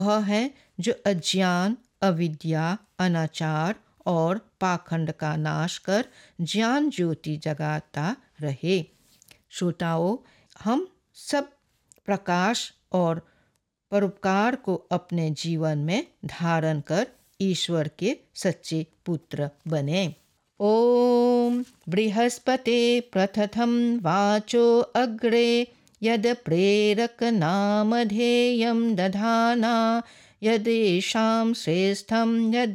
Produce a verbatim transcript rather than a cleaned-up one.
वह है जो अज्ञान, अविद्या, अनाचार और पाखंड का नाश कर ज्ञान ज्योति जगाता रहे। श्रोताओं, हम सब प्रकाश और परोपकार को अपने जीवन में धारण कर ईश्वर के सच्चे पुत्र बने। ओम बृहस्पते प्रथम वाचो अग्रे यद प्रेरक नामधेयं दधाना यदेषां श्रेष्ठं यद